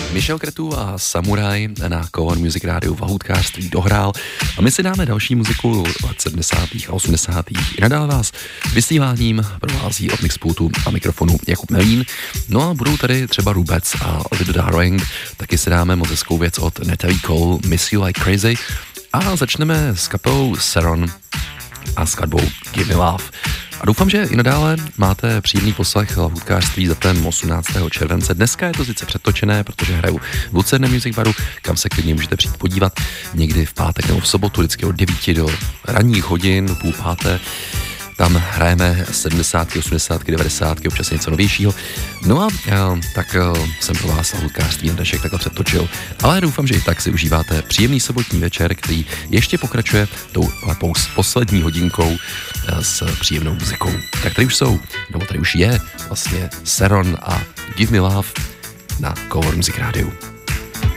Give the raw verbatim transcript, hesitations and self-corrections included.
Michel Cretu a Samuraj na Cover Music Radio v lahůdkářství dohrál a my si dáme další muziku od sedmdesátých a osmdesátých I nadále vás vysíláním provází od mixpultu a mikrofonu Jakub Melín. No a budou tady třeba Rubec a Olivia Darling, taky si dáme moc hezkou věc od Natalie Cole, Miss You Like Crazy a začneme s kapelou Saron a skladbou Give Me Love. A doufám, že i nadále máte příjemný poslech lahůdkářství za ten osmnáctého července. Dneska je to sice přetočené, protože hraju v Lucerně Music Baru, kam se klidně můžete přijít podívat někdy v pátek nebo v sobotu, vždycky od devíti do ranních hodin, do půl páté. Tam hrajeme sedmdesátky, osmdesátky, devadesátky, občas něco novějšího. No a tak jsem pro vás lahůdkářství na dnešek takhle přetočil. Ale doufám, že i tak si užíváte příjemný sobotní večer, který ještě pokračuje tou lepou s poslední hodinkou s příjemnou muzikou. Tak tady už jsou, nebo tady už je vlastně Saron a Give Me Love na Cover Music Radio.